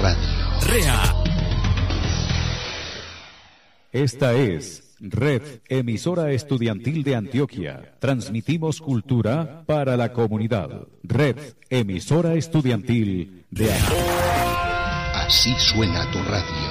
radio. REA. Esta es Red Emisora Estudiantil de Antioquia. Transmitimos cultura para la comunidad. Red Emisora Estudiantil de Antioquia. Así suena tu radio.